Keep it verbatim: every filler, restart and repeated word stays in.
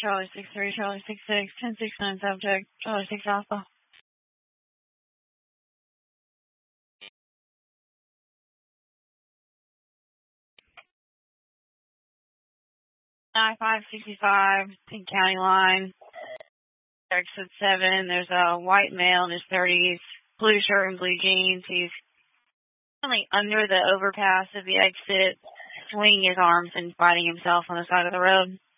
Charlie six three, Charlie six six, ten six nine subject, Charlie six Alpha. nine five sixty-five, Pink County line, exit seven. There's a white male in his thirties, blue shirt and blue jeans. He's currently under the overpass of the exit, swinging his arms and fighting himself on the side of the road.